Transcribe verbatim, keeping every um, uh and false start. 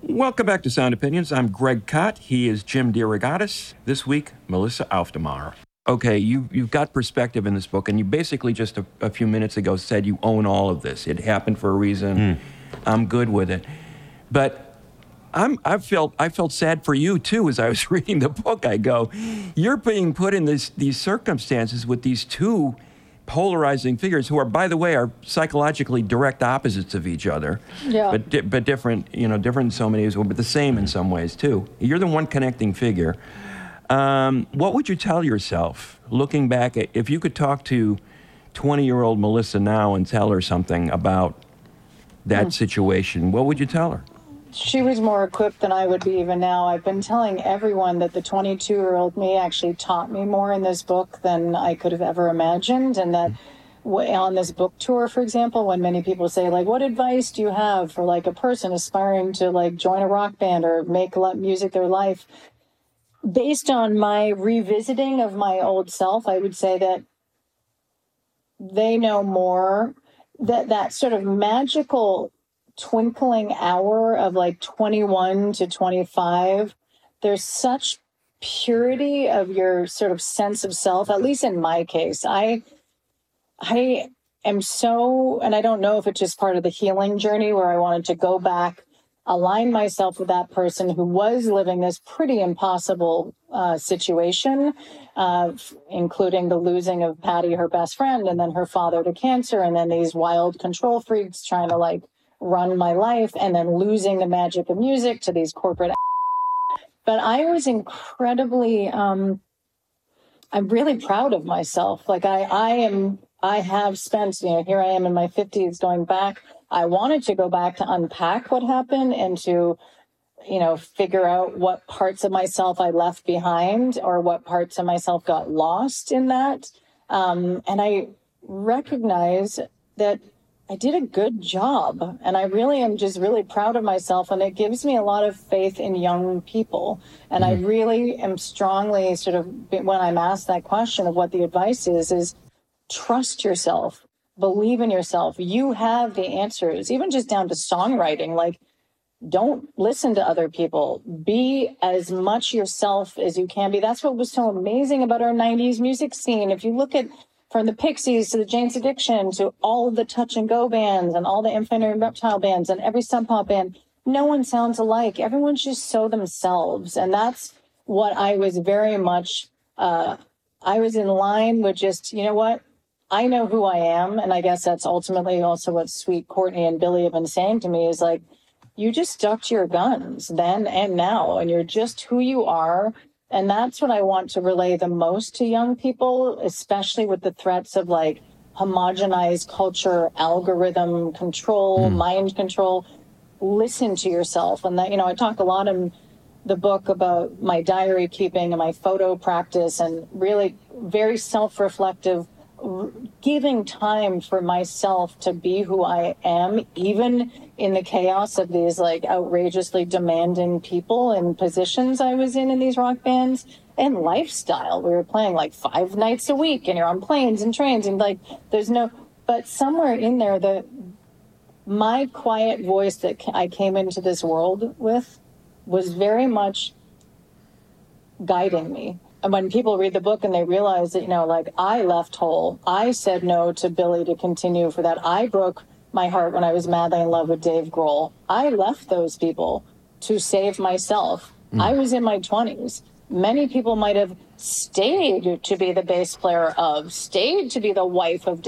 Welcome back to Sound Opinions. I'm Greg Kot. He is Jim DeRogatis. This week, Melissa Aufdermar. Okay, you, you've got perspective in this book, and you basically just a, a few minutes ago said you own all of this. It happened for a reason. Mm. I'm good with it. But I'm, I felt I felt sad for you, too, as I was reading the book. I go, you're being put in this, these circumstances with these two polarizing figures who are, by the way, are psychologically direct opposites of each other. Yeah. But di- but different, you know, different in so many ways, but the same in some ways, too. You're the one connecting figure. Um, what would you tell yourself, looking back at, if you could talk to twenty-year-old Melissa now and tell her something about that mm. situation, what would you tell her? She was more equipped than I would be even now. I've been telling everyone that the twenty-two-year-old me actually taught me more in this book than I could have ever imagined, and that on this book tour, for example, when many people say, like, what advice do you have for, like, a person aspiring to, like, join a rock band or make music their life? Based on my revisiting of my old self, I would say that they know more, that that sort of magical twinkling hour of like twenty-one to twenty-five, there's such purity of your sort of sense of self, at least in my case. I I am so, and I don't know if it's just part of the healing journey where I wanted to go back, align myself with that person who was living this pretty impossible uh, situation, uh, including the losing of Patty, her best friend, and then her father to cancer, and then these wild control freaks trying to like run my life, and then losing the magic of music to these corporate. But I was incredibly, um, I'm really proud of myself. Like I, I am, I have spent, you know, here I am in my fifties going back. I wanted to go back to unpack what happened and to, you know, figure out what parts of myself I left behind or what parts of myself got lost in that. Um, and I recognize that I did a good job, and I really am just really proud of myself, and it gives me a lot of faith in young people. And mm-hmm. I really am strongly sort of, when I'm asked that question of what the advice is, is trust yourself, believe in yourself. You have the answers, even just down to songwriting. Like, don't listen to other people. Be as much yourself as you can be. That's what was so amazing about our nineties music scene. If you look at from the Pixies to the Jane's Addiction to all of the touch and go bands and all the Infinite Reptile bands and every Sub Pop band, no one sounds alike. Everyone's just so themselves. And that's what I was very much, uh, I was in line with just, you know what? I know who I am. And I guess that's ultimately also what Sweet Courtney and Billy have been saying to me is like, you just stuck to your guns then and now, and you're just who you are. And that's what I want to relay the most to young people, especially with the threats of like homogenized culture, algorithm control, mm. mind control. Listen to yourself. And that, you know, I talk a lot in the book about my diary keeping and my photo practice and really very self-reflective, giving time for myself to be who I am, even in the chaos of these like outrageously demanding people and positions I was in in these rock bands and lifestyle. We were playing like five nights a week and you're on planes and trains and like there's no, but somewhere in there, the my quiet voice that I came into this world with was very much guiding me. And when people read the book and they realize that, you know, like I left whole, I said no to Billy to continue for that. I broke my heart when I was madly in love with Dave Grohl. I left those people to save myself. Mm. I was in my twenties. Many people might have stayed to be the bass player of, stayed to be the wife of Dave.